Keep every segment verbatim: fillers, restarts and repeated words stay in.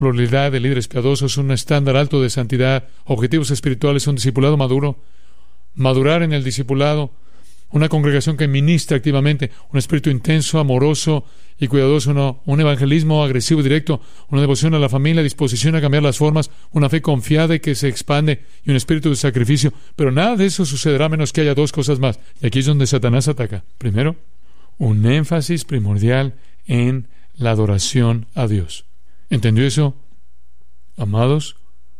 pluralidad de líderes piadosos, un estándar alto de santidad, objetivos espirituales, un discipulado maduro, madurar en el discipulado, una congregación que ministra activamente, un espíritu intenso, amoroso y cuidadoso, no, un evangelismo agresivo y directo, una devoción a la familia, disposición a cambiar las formas, una fe confiada y que se expande y un espíritu de sacrificio. Pero nada de eso sucederá a menos que haya dos cosas más. Y aquí es donde Satanás ataca. Primero, un énfasis primordial en la adoración a Dios. ¿Entendió eso? Amados,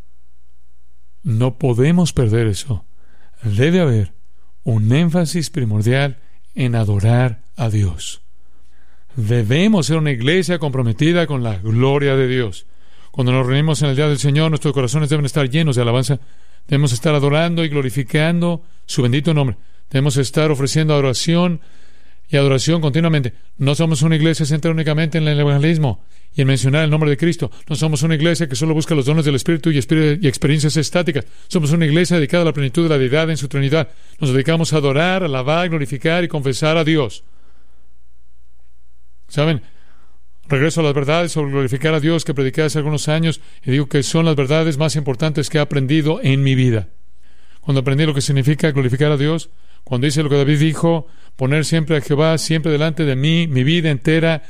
no podemos perder eso. Debe haber un énfasis primordial en adorar a Dios. Debemos ser una iglesia comprometida con la gloria de Dios. Cuando nos reunimos en el día del Señor, nuestros corazones deben estar llenos de alabanza. Debemos estar adorando y glorificando su bendito nombre. Debemos estar ofreciendo adoración y adoración continuamente. No somos una iglesia centrada únicamente en el evangelismo y en mencionar el nombre de Cristo. No somos una iglesia que solo busca los dones del Espíritu y, espíritu y experiencias estáticas. Somos una iglesia dedicada a la plenitud de la deidad en su Trinidad. Nos dedicamos a adorar, alabar, glorificar y confesar a Dios. ¿Saben? Regreso a las verdades sobre glorificar a Dios que prediqué hace algunos años y digo que son las verdades más importantes que he aprendido en mi vida. Cuando aprendí lo que significa glorificar a Dios, cuando dice lo que David dijo, poner siempre a Jehová siempre delante de mí, mi vida entera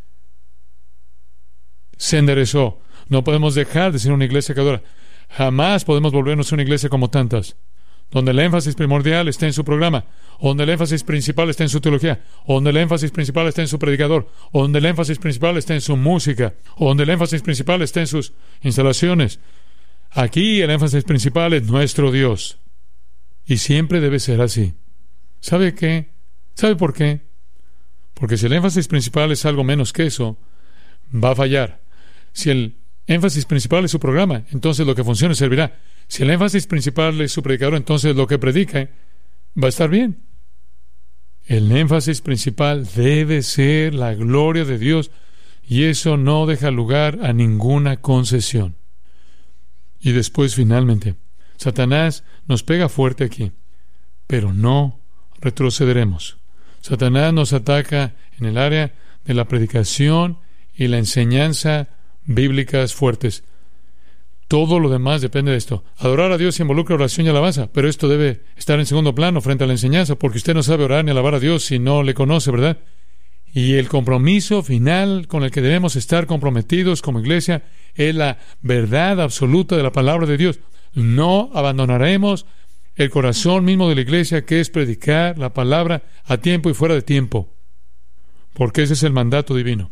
se enderezó. No podemos dejar de ser una iglesia que adora. Jamás podemos volvernos una iglesia como tantas, donde el énfasis primordial está en su programa, o donde el énfasis principal está en su teología, o donde el énfasis principal está en su predicador, o donde el énfasis principal está en su música, o donde el énfasis principal está en sus instalaciones. Aquí el énfasis principal es nuestro Dios. Y siempre debe ser así. ¿Sabe qué? ¿Sabe por qué? Porque si el énfasis principal es algo menos que eso, va a fallar. Si el énfasis principal es su programa, entonces lo que funcione servirá. Si el énfasis principal es su predicador, entonces lo que predica va a estar bien. El énfasis principal debe ser la gloria de Dios, y eso no deja lugar a ninguna concesión. Y después, finalmente, Satanás nos pega fuerte aquí, pero no retrocederemos. Satanás nos ataca en el área de la predicación y la enseñanza bíblicas fuertes. Todo lo demás depende de esto. Adorar a Dios involucra oración y alabanza, pero esto debe estar en segundo plano frente a la enseñanza, porque usted no sabe orar ni alabar a Dios si no le conoce, ¿verdad? Y el compromiso final con el que debemos estar comprometidos como iglesia es la verdad absoluta de la palabra de Dios. No abandonaremos el corazón mismo de la iglesia, que es predicar la palabra a tiempo y fuera de tiempo, porque ese es el mandato divino.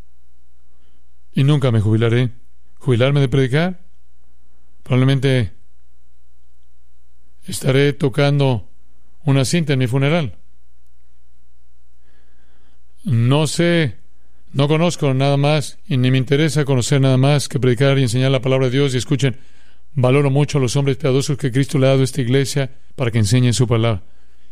Y nunca me jubilaré. ¿Jubilarme de predicar? Probablemente estaré tocando una cinta en mi funeral. No sé, no conozco nada más y ni me interesa conocer nada más que predicar y enseñar la palabra de Dios. Y escuchen, valoro mucho a los hombres piadosos que Cristo le ha dado a esta iglesia para que enseñen su palabra.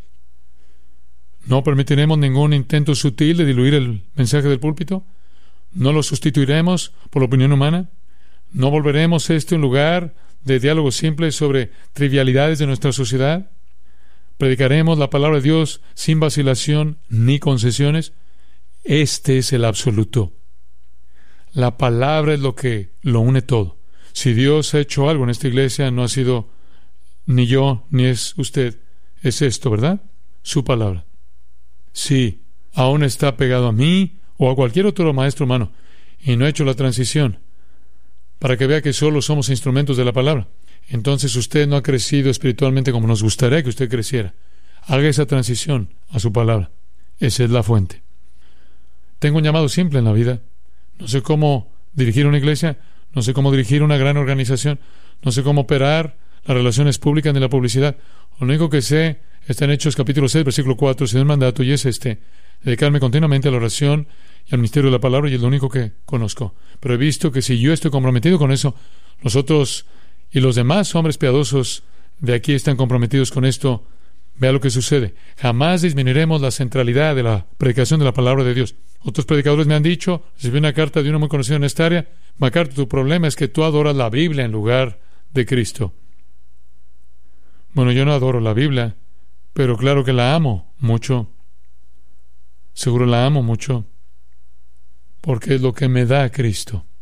No permitiremos ningún intento sutil de diluir el mensaje del púlpito. No lo sustituiremos por la opinión humana. No volveremos este un lugar de diálogo simple sobre trivialidades de nuestra sociedad. Predicaremos la palabra de Dios sin vacilación ni concesiones. Este es el absoluto. La palabra es lo que lo une todo. Si Dios ha hecho algo en esta iglesia, no ha sido ni yo ni es usted. Es esto, ¿verdad? Su palabra. Si aún está pegado a mí o a cualquier otro maestro humano y no ha hecho la transición para que vea que solo somos instrumentos de la palabra, entonces usted no ha crecido espiritualmente como nos gustaría que usted creciera. Haga esa transición a su palabra. Esa es la fuente. Tengo un llamado simple en la vida. No sé cómo dirigir una iglesia, no sé cómo dirigir una gran organización, no sé cómo operar las relaciones públicas ni la publicidad. Lo único que sé está en Hechos capítulo seis, versículo cuatro, se da un mandato y es este: dedicarme continuamente a la oración y al ministerio de la palabra, y es lo único que conozco. Pero he visto que si yo estoy comprometido con eso, nosotros y los demás hombres piadosos de aquí están comprometidos con esto. Vea lo que sucede. Jamás disminuiremos la centralidad de la predicación de la palabra de Dios. Otros predicadores me han dicho, recibí una carta de uno muy conocido en esta área: MacArthur, tu problema es que tú adoras la Biblia en lugar de Cristo. Bueno, yo no adoro la Biblia, pero claro que la amo mucho. Seguro la amo mucho, porque es lo que me da Cristo.